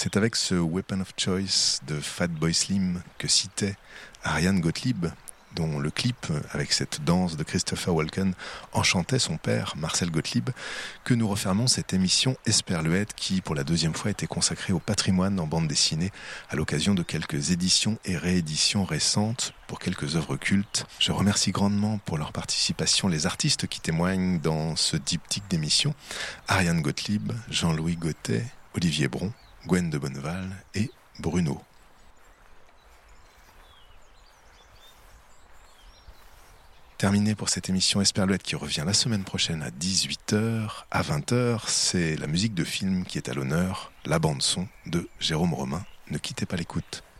C'est avec ce Weapon of Choice de Fatboy Slim que citait Ariane Gottlieb, dont le clip, avec cette danse de Christopher Walken, enchantait son père, Marcel Gottlieb, que nous refermons cette émission Esperluette qui, pour la deuxième fois, était consacrée au patrimoine en bande dessinée à l'occasion de quelques éditions et rééditions récentes pour quelques œuvres cultes. Je remercie grandement pour leur participation les artistes qui témoignent dans ce diptyque d'émission: Ariane Gottlieb, Jean-Louis Gauthet, Olivier Bron, Gwen de Bonneval et Bruno. Terminé pour cette émission Esperluette qui revient la semaine prochaine à 18h. À 20h, c'est la musique de film qui est à l'honneur, la bande-son de Jérôme Romain. Ne quittez pas l'écoute.